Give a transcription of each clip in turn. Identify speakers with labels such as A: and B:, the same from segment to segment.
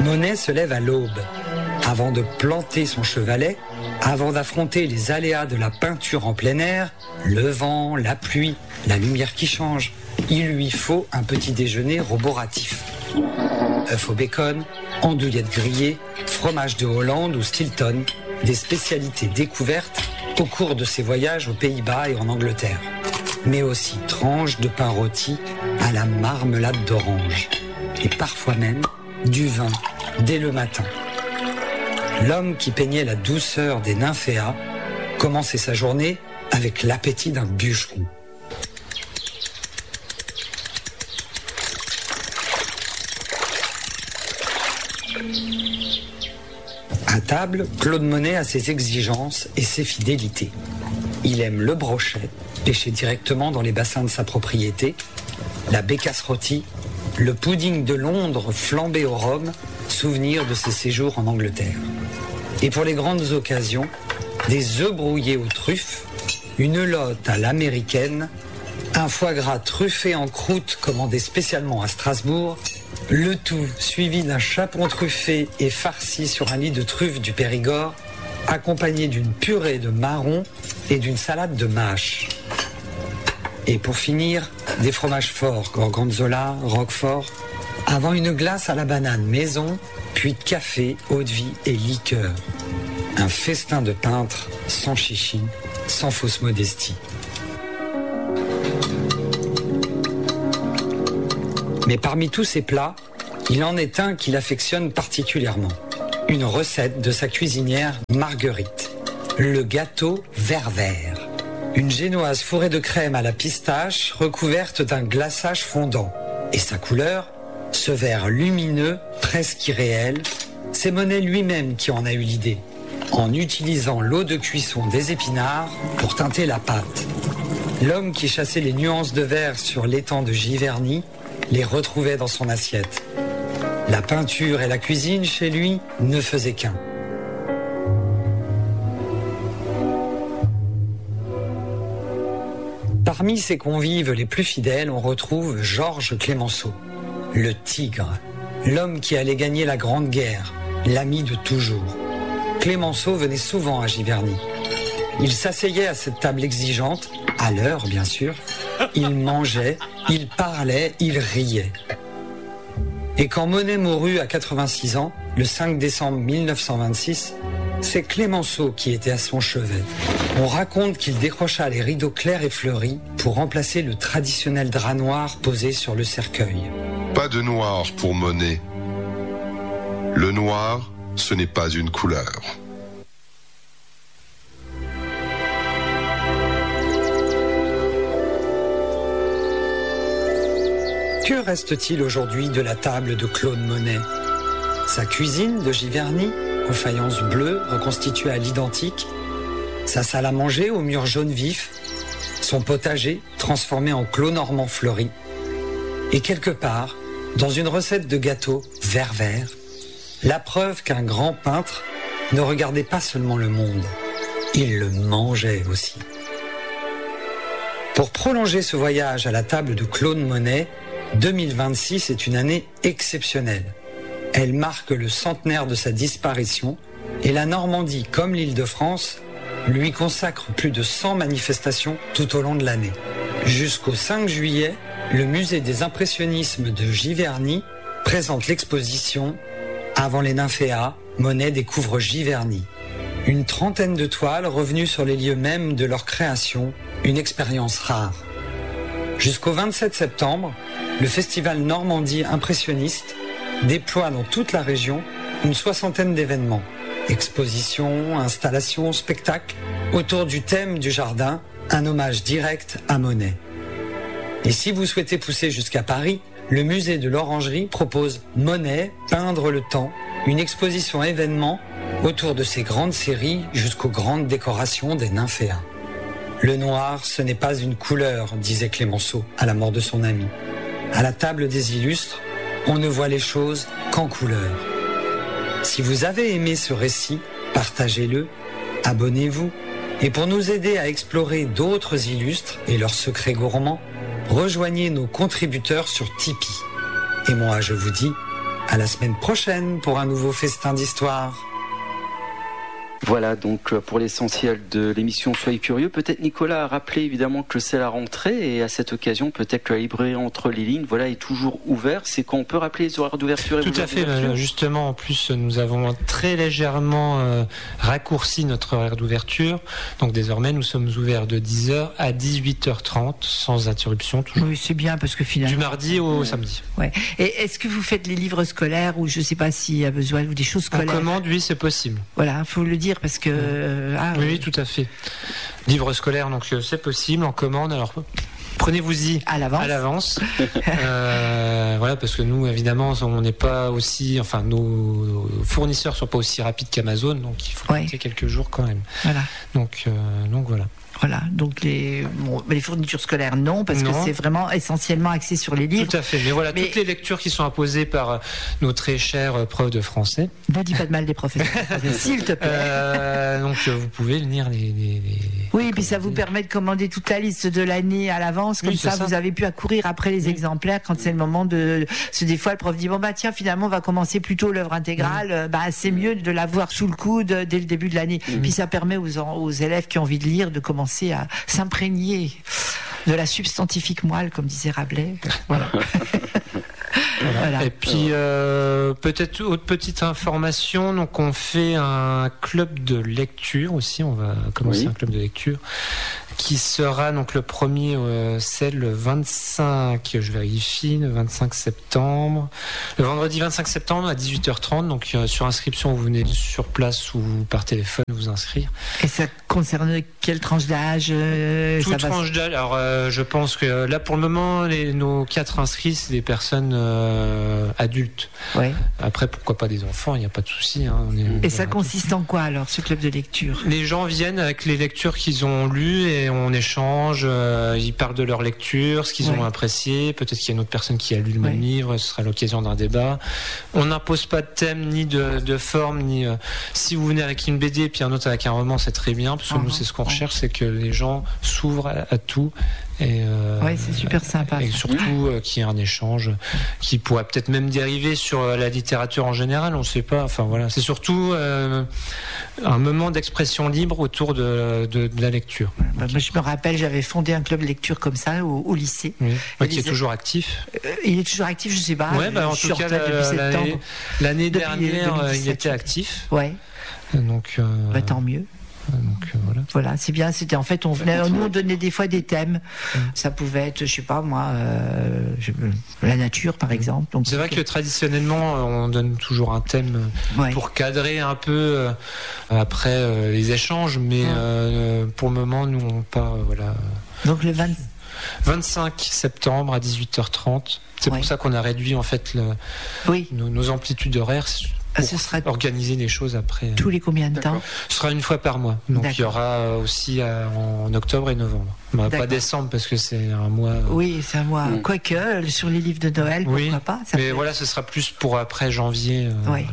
A: Monet se lève à l'aube. Avant de planter son chevalet, avant d'affronter les aléas de la peinture en plein air, le vent, la pluie, la lumière qui change, il lui faut un petit déjeuner roboratif. Œufs au bacon, andouillettes grillées, fromage de Hollande ou Stilton, des spécialités découvertes au cours de ses voyages aux Pays-Bas et en Angleterre. Mais aussi tranches de pain rôti à la marmelade d'orange. Et parfois même du vin dès le matin. L'homme qui peignait la douceur des nymphéas commençait sa journée avec l'appétit d'un bûcheron. À table, Claude Monet a ses exigences et ses fidélités. Il aime le brochet, pêché directement dans les bassins de sa propriété, la bécasse rôtie, le pudding de Londres flambé au rhum, souvenir de ses séjours en Angleterre. Et pour les grandes occasions, des œufs brouillés aux truffes, une lotte à l'américaine, un foie gras truffé en croûte commandé spécialement à Strasbourg, le tout suivi d'un chapon truffé et farci sur un lit de truffes du Périgord, accompagné d'une purée de marrons et d'une salade de mâche. Et pour finir, des fromages forts, gorgonzola, roquefort, avant une glace à la banane maison, puis café, eau-de-vie et liqueur. Un festin de peintre, sans chichi, sans fausse modestie. Mais parmi tous ces plats, il en est un qu'il affectionne particulièrement. Une recette de sa cuisinière Marguerite. Le gâteau Ververt. Une génoise fourrée de crème à la pistache recouverte d'un glaçage fondant. Et sa couleur, ce vert lumineux, presque irréel, c'est Monet lui-même qui en a eu l'idée, en utilisant l'eau de cuisson des épinards pour teinter la pâte. L'homme qui chassait les nuances de vert sur l'étang de Giverny les retrouvait dans son assiette. La peinture et la cuisine, chez lui, ne faisaient qu'un. Parmi ses convives les plus fidèles, on retrouve Georges Clémenceau, le tigre, l'homme qui allait gagner la Grande Guerre, l'ami de toujours. Clémenceau venait souvent à Giverny. Il s'asseyait à cette table exigeante, à l'heure bien sûr. Il mangeait, il parlait, il riait. Et quand Monet mourut à 86 ans, le 5 décembre 1926, c'est Clémenceau qui était à son chevet. On raconte qu'il décrocha les rideaux clairs et fleuris pour remplacer le traditionnel drap noir posé sur le cercueil.
B: Pas de noir pour Monet. Le noir, ce n'est pas une couleur.
A: Que reste-t-il aujourd'hui de la table de Claude Monet? Sa cuisine de Giverny, aux faïences bleues reconstituées à l'identique, sa salle à manger aux murs jaunes vifs, son potager transformé en clos normand fleuri, et quelque part, dans une recette de gâteau Ververt, la preuve qu'un grand peintre ne regardait pas seulement le monde, il le mangeait aussi. Pour prolonger ce voyage à la table de Claude Monet, 2026 est une année exceptionnelle. Elle marque le centenaire de sa disparition et la Normandie, comme l'Île-de-France, lui consacre plus de 100 manifestations tout au long de l'année. Jusqu'au 5 juillet, le musée des impressionnismes de Giverny présente l'exposition « Avant les nymphéas, Monet découvre Giverny ». Une trentaine de toiles revenues sur les lieux mêmes de leur création, une expérience rare. Jusqu'au 27 septembre, le festival Normandie impressionniste déploie dans toute la région une soixantaine d'événements. Expositions, installations, spectacles, autour du thème du jardin, un hommage direct à Monet. Et si vous souhaitez pousser jusqu'à Paris, le musée de l'Orangerie propose Monet, peindre le temps, une exposition événement autour de ses grandes séries jusqu'aux grandes décorations des nymphéas. Le noir, ce n'est pas une couleur, disait Clémenceau à la mort de son ami. À la table des illustres, on ne voit les choses qu'en couleur. Si vous avez aimé ce récit, partagez-le, abonnez-vous. Et pour nous aider à explorer d'autres illustres et leurs secrets gourmands, rejoignez nos contributeurs sur Tipeee. Et moi, je vous dis À la semaine prochaine pour un nouveau festin d'histoire.
C: Voilà donc pour l'essentiel de l'émission Soyez curieux. Peut-être Nicolas a rappelé évidemment que c'est la rentrée et à cette occasion peut-être que la librairie Entre les lignes est toujours ouverte. C'est qu'on peut rappeler les horaires d'ouverture et
D: Tout à fait, justement en plus nous avons très légèrement raccourci notre horaire d'ouverture. Donc désormais nous sommes ouverts de 10h à 18h30 sans interruption toujours.
E: Oui, c'est bien parce que finalement...
D: Du mardi au samedi.
E: Ouais. Et est-ce que vous faites les livres scolaires ou je ne sais pas s'il y a besoin ou des choses scolaires?
D: En commande, oui, c'est possible.
E: Voilà, il faut le dire parce que...
D: oui, tout à fait. Livre scolaire, donc c'est possible en commande. Alors prenez-vous-y à l'avance. Voilà, parce que nous, évidemment, on n'est pas aussi, enfin, nos fournisseurs sont pas aussi rapides qu'Amazon, donc il faut compter quelques jours quand même.
E: Voilà.
D: Donc voilà.
E: Voilà, donc les fournitures scolaires non, parce que c'est vraiment essentiellement axé sur les livres.
D: Tout à fait, mais voilà, toutes les lectures qui sont imposées par nos très chers profs de français.
E: Ne dis pas de mal des professeurs, s'il te plaît.
D: Donc vous pouvez lire les
E: oui, et puis ça vous permet de commander toute la liste de l'année à l'avance, comme ça vous avez pu accourir après les exemplaires quand c'est le moment de... Parce que des fois le prof dit, bon bah tiens, finalement on va commencer plutôt l'œuvre intégrale, c'est mieux de l'avoir sous le coude dès le début de l'année. Puis ça permet aux élèves qui ont envie de lire de commencer à s'imprégner de la substantifique moelle, comme disait Rabelais. Voilà. Voilà.
D: Et puis peut-être autre petite information, donc on fait un club de lecture aussi, on va commencer un club de lecture qui sera donc le premier, c'est le 25, je vérifie, le 25 septembre, le vendredi 25 septembre à 18h30, donc sur inscription vous venez sur place ou par téléphone vous inscrire.
E: Et ça concerne quelle tranche d'âge?
D: Toute tranche d'âge, alors je pense que là pour le moment nos 4 inscrits c'est des personnes adultes.
E: Ouais.
D: Après pourquoi pas des enfants, il n'y a pas de souci.
E: Et ça consiste en quoi alors ce club de lecture?
D: Les gens viennent avec les lectures qu'ils ont lues et on échange, ils parlent de leur lecture, ce qu'ils ont apprécié, peut-être qu'il y a une autre personne qui a lu le même livre, ce sera l'occasion d'un débat. On n'impose pas de thème ni de forme, ni si vous venez avec une BD et puis un autre avec un roman, c'est très bien, parce que nous c'est ce qu'on recherche, c'est que les gens s'ouvrent à tout. Et
E: c'est super sympa.
D: Et surtout qu'il y ait un échange qui pourrait peut-être même dériver sur la littérature en général, on ne sait pas. Enfin voilà, c'est surtout un moment d'expression libre autour de la lecture.
E: Moi, je me rappelle, j'avais fondé un club lecture comme ça au lycée.
D: Oui, qui est toujours actif.
E: Il est toujours actif, je ne sais pas.
D: Ouais, en tout cas, l'année dernière, il était actif.
E: Ouais.
D: Donc.
E: Tant mieux.
D: Donc,
E: voilà, c'est bien. C'était en fait, nous on donnait des fois des thèmes. Ça pouvait être, je sais pas moi, la nature par exemple. Donc
D: c'est vrai que traditionnellement, on donne toujours un thème pour cadrer un peu après les échanges, mais pour le moment, nous on part
E: Donc le
D: 25 septembre à 18h30. C'est pour ça qu'on a réduit en fait nos amplitudes horaires. Ce sera organiser des choses après.
E: Tous les combien de temps?
D: Ce sera une fois par mois. Donc il y aura aussi en octobre et novembre. Pas décembre parce que c'est un mois.
E: Oui, c'est un mois. Quoique sur les livres de Noël, pourquoi pas.
D: Mais voilà, ce sera plus pour après janvier.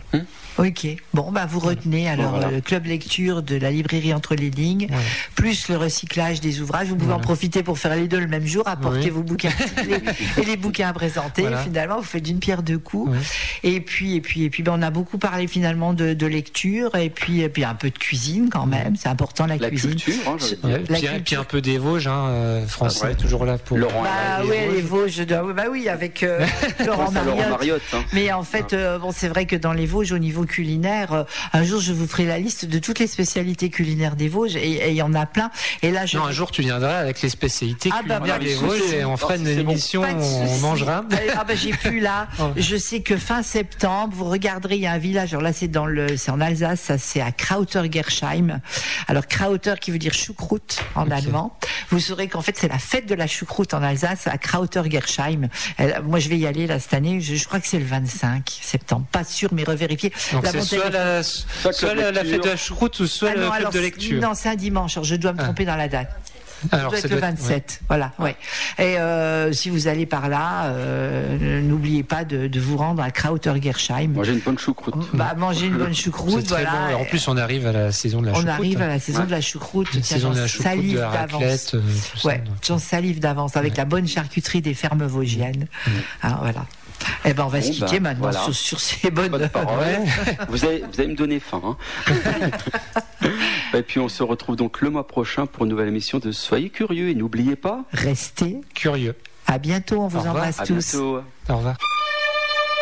E: Ok. Bon, vous retenez alors le club lecture de la librairie Entre les lignes, plus le recyclage des ouvrages. Vous pouvez en profiter pour faire les deux le même jour, apporter vos bouquins et les bouquins à présenter. Voilà. Finalement, vous faites d'une pierre deux coups. Et puis, on a beaucoup parlé finalement de lecture et puis un peu de cuisine quand même. C'est important la cuisine.
C: Culture,
D: et puis un peu des Vosges. Français toujours là pour.
C: Laurent
E: les Vosges. Avec Laurent Mariotte. Mais en fait, c'est vrai que dans les Vosges, au niveau culinaire, un jour je vous ferai la liste de toutes les spécialités culinaires des Vosges et il y en a plein. Et là,
D: un jour tu viendras avec les spécialités culinaires des Vosges et on fera une émission où on mangera.
E: J'ai plus là. Je sais que fin septembre, vous regarderez, il y a un village. Alors là, c'est en Alsace, ça c'est à Krauter-Gersheim. Alors Krauter qui veut dire choucroute en allemand. Vous saurez qu'en fait c'est la fête de la choucroute en Alsace à Krauter-Gersheim. Moi je vais y aller là cette année. Je crois que c'est le 25 septembre. Pas sûr, mais revérifier.
D: Donc c'est soit la fête de la choucroute ou soit le club de lecture.
E: Non, c'est un dimanche. Alors je dois me tromper dans la date.
D: Alors,
E: ça doit être le 27, voilà, Et si vous allez par là, n'oubliez pas de vous rendre à Krauter-Gersheim.
C: Manger une bonne choucroute.
E: Manger une bonne choucroute,
D: c'est très bon. Et en plus, on arrive à la saison de la choucroute.
E: On arrive à la saison de la choucroute.
D: La saison de la choucroute, de la raclette.
E: J'en salive d'avance avec la bonne charcuterie des fermes vosgiennes. Alors, voilà. Eh ben, on va se quitter maintenant sur ces bonnes paroles.
C: Vous allez me donner faim. Hein. Et puis on se retrouve donc le mois prochain pour une nouvelle émission de Soyez curieux et n'oubliez pas,
E: restez
D: curieux.
E: À bientôt, on vous embrasse tous.
C: Bientôt.
D: Au revoir.